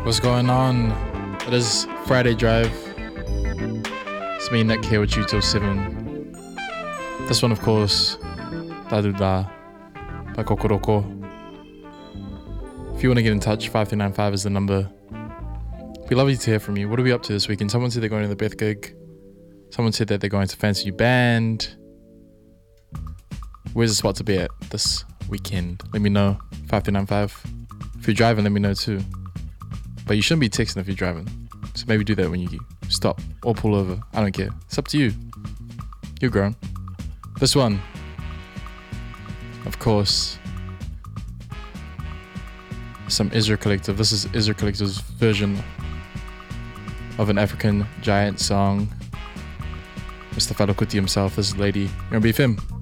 What's going on? It is Friday Drive. It's me, Nick, here with you till 7. This one, of course, Daduda by Kokoroko. If you want to get in touch, 5395 is the number. It'd be lovely to hear from you. What are we up to this weekend? Someone said they're going to the Beth gig. Someone said that they're going to Fancy You Band. Where's the spot to be at this weekend? Let me know. 5395. If you're driving, let me know too. But you shouldn't be texting if you're driving. So maybe do that when you stop or pull over. I don't care. It's up to you. You're grown. This one, of course, some Ezra Collective. This is Ezra Collective's version of an African Giant song. Mr. Fela Kuti himself, this is Lady. You're on BFM.